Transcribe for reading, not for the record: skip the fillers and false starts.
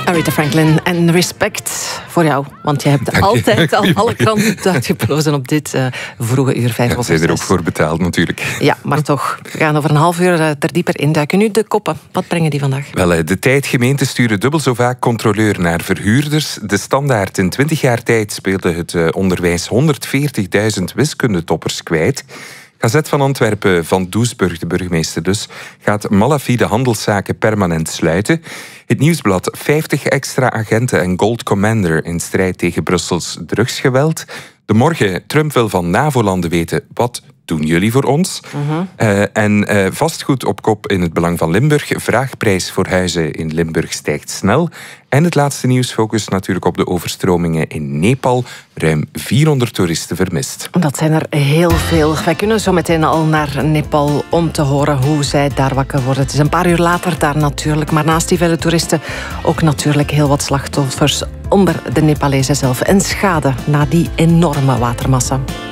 Aretha Franklin en respect voor jou. Want je hebt altijd al alle kranten uitgeplozen op dit vroege uur 5 over 6. Zij er ook voor betaald natuurlijk. Ja, maar toch. We gaan over een half uur er dieper induiken. Nu de koppen. Wat brengen die vandaag? Wel, de tijd. Gemeenten sturen dubbel zo vaak controleur naar verhuurders. De Standaard. In 20 jaar tijd speelde het onderwijs 140.000 wiskundetoppers kwijt. Gazet van Antwerpen van Doesburg, de burgemeester dus, gaat malafide handelszaken permanent sluiten. Het Nieuwsblad 50 extra agenten en Gold Commander in strijd tegen Brussels drugsgeweld. De Morgen, Trump wil van NAVO-landen weten, wat doen jullie voor ons? En vastgoed op kop in het belang van Limburg. Vraagprijs voor huizen in Limburg stijgt snel. En het laatste nieuws focust natuurlijk op de overstromingen in Nepal. Ruim 400 toeristen vermist. Dat zijn er heel veel. Wij kunnen zo meteen al naar Nepal om te horen hoe zij daar wakker worden. Het is een paar uur later daar natuurlijk. Maar naast die vele toeristen ook natuurlijk heel wat slachtoffers onder de Nepalezen zelf. En schade na die enorme watermassa.